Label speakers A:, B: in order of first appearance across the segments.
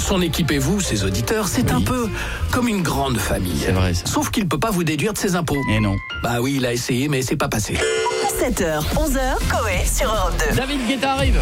A: Son équipe et vous, ses auditeurs, c'est un peu comme une grande famille.
B: C'est vrai, ça.
A: Sauf qu'il ne peut pas vous déduire de ses impôts.
B: Et non.
A: Bah oui, il a essayé, mais c'est pas passé.
C: 7h, 11h, Coé sur Europe 2.
B: David Guetta arrive.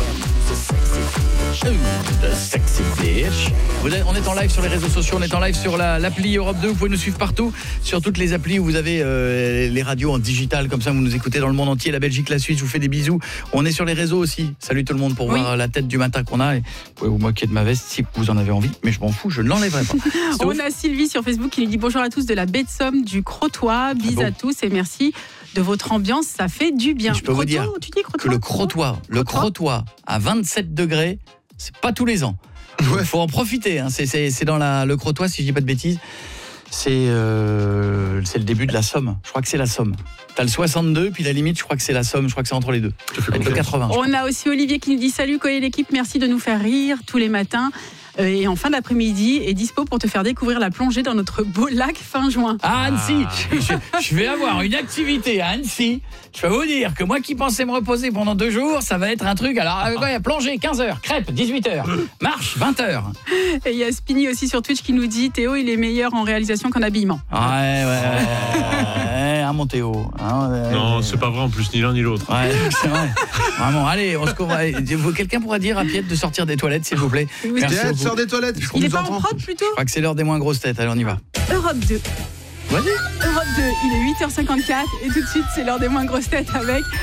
B: The sexy bitch. On est en live sur les réseaux sociaux, on est en live sur l'appli Europe 2. Vous pouvez nous suivre partout, sur toutes les applis où vous avez les radios en digital, comme ça vous nous écoutez dans le monde entier, la Belgique, la Suisse, je vous fais des bisous. On est sur les réseaux aussi. Salut tout le monde pour voir la tête du matin qu'on a. Et vous pouvez vous moquer de ma veste si vous en avez envie, mais je m'en fous, je ne l'enlèverai pas.
D: On a Sylvie sur Facebook qui nous dit bonjour à tous de la baie de Somme du Crotoy. Bis à tous et merci de votre ambiance, ça fait du bien.
B: Je peux vous dire que le Crotoy à 27 degrés, c'est pas tous les ans. Il faut en profiter. Hein. C'est dans le Crotoy, si je dis pas de bêtises. C'est le début de la Somme. Je crois que c'est la Somme. T'as le 62, puis la limite, je crois que c'est la Somme. Je crois que c'est entre les deux. Avec le 80.
D: On a aussi Olivier qui nous dit salut Coé l'équipe, merci de nous faire rire tous les matins. Et en fin d'après-midi, est dispo pour te faire découvrir la plongée dans notre beau lac fin juin.
B: À Annecy, je vais avoir une activité à Annecy. Je peux vous dire que moi qui pensais me reposer pendant 2 jours, ça va être un truc. Alors, plongée 15h, crêpes 18h, marche 20h.
D: Et il y a Spini aussi sur Twitch qui nous dit Théo, il est meilleur en réalisation qu'en habillement.
B: Ouais, mon Théo.
E: Non, c'est pas vrai en plus, ni l'un ni l'autre.
B: Ouais, c'est vrai. Vraiment, allez, quelqu'un pourra dire à Piette de sortir des toilettes, s'il vous plaît.
F: Piette, sors des toilettes.
D: Il est pas en prod plutôt ?
B: Je crois que c'est l'heure des moins grosses têtes, allez on y va.
D: Europe 2.
B: Vas-y.
D: Europe 2, il est 8h54 et tout de suite c'est l'heure des moins grosses têtes avec